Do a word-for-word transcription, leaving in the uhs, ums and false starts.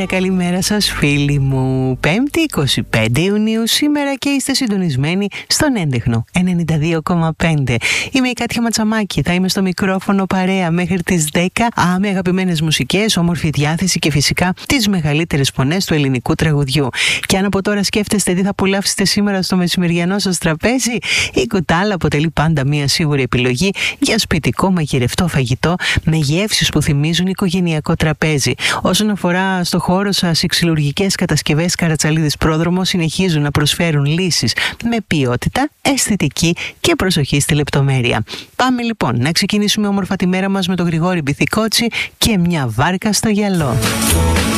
καλημέρα σας φίλοι μου. Πέμπτη εικοστή πέμπτη Ιουνίου σήμερα και είστε συντονισμένοι στον έντεχνο ενενήντα δύο κόμμα πέντε. Είμαι η Κάτια Ματσαμάκη, θα είμαι στο μικρόφωνο παρέα μέχρι τις δέκα. Α, με αγαπημένες μουσικές, όμορφη διάθεση και φυσικά τις μεγαλύτερες φωνές του ελληνικού τραγουδιού. Και αν από τώρα σκέφτεστε τι θα απολαύσετε σήμερα στο μεσημεριανό σας τραπέζι, η κουτάλα αποτελεί πάντα μια σίγουρη επιλογή για σπιτικό μαγειρευτό φαγητό με γεύσεις που θυμίζουν οικογενειακό τραπέζι. Όσον αφορά στο χώρο σας, οι ξυλουργικές κατασκευές Καρατσαλίδης Πρόδρομο συνεχίζουν να προσφέρουν λύσεις με ποιότητα, αισθητική και προσοχή στη λεπτομέρεια. Πάμε λοιπόν να ξεκινήσουμε όμορφα τη μέρα μας με τον Γρηγόρη Μπιθικότσι και μια βάρκα στο γυαλό.